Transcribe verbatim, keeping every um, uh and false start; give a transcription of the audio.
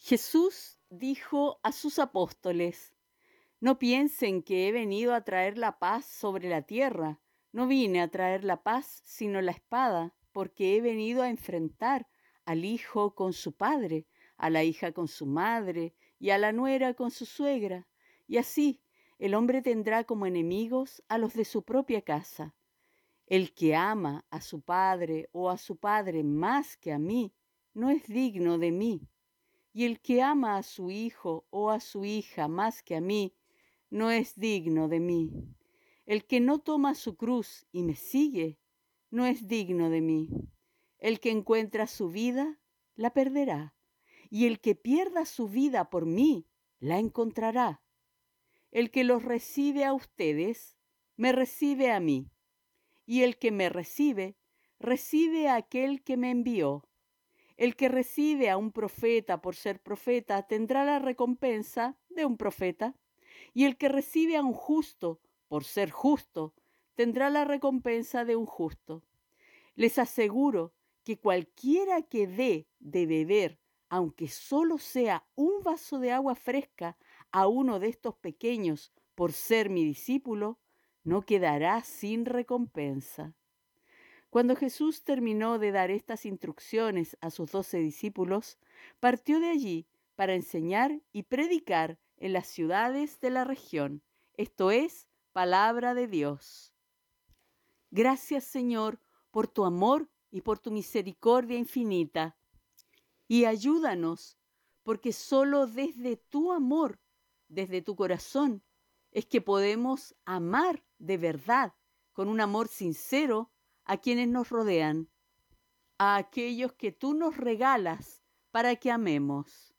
Jesús dijo a sus apóstoles: no piensen que he venido a traer la paz sobre la tierra. No vine a traer la paz, sino la espada, porque he venido a enfrentar al hijo con su padre, a la hija con su madre y a la nuera con su suegra. Y así el hombre tendrá como enemigos a los de su propia casa. El que ama a su padre o a su padre más que a mí, no es digno de mí. Y el que ama a su hijo o a su hija más que a mí, no es digno de mí. El que no toma su cruz y me sigue, no es digno de mí. El que encuentra su vida, la perderá. Y el que pierda su vida por mí, la encontrará. El que los recibe a ustedes, me recibe a mí. Y el que me recibe, recibe a aquel que me envió. El que recibe a un profeta por ser profeta tendrá la recompensa de un profeta, y el que recibe a un justo por ser justo tendrá la recompensa de un justo. Les aseguro que cualquiera que dé de beber, aunque solo sea un vaso de agua fresca, a uno de estos pequeños por ser mi discípulo, no quedará sin recompensa. Cuando Jesús terminó de dar estas instrucciones a sus doce discípulos, partió de allí para enseñar y predicar en las ciudades de la región. Esto es palabra de Dios. Gracias, Señor, por tu amor y por tu misericordia infinita. Y ayúdanos, porque solo desde tu amor, desde tu corazón, es que podemos amar de verdad, con un amor sincero, a quienes nos rodean, a aquellos que tú nos regalas para que amemos.